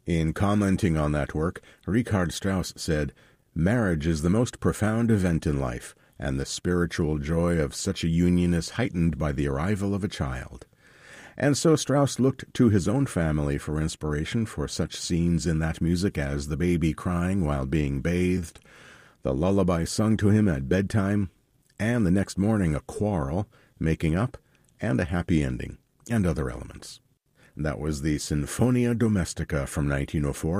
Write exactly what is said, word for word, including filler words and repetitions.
In commenting on that work, Richard Strauss said, "Marriage is the most profound event in life, and the spiritual joy of such a union is heightened by the arrival of a child." And so Strauss looked to his own family for inspiration for such scenes in that music as the baby crying while being bathed, the lullaby sung to him at bedtime, and the next morning a quarrel, making up, and a happy ending, and other elements. That was the Sinfonia Domestica from nineteen oh four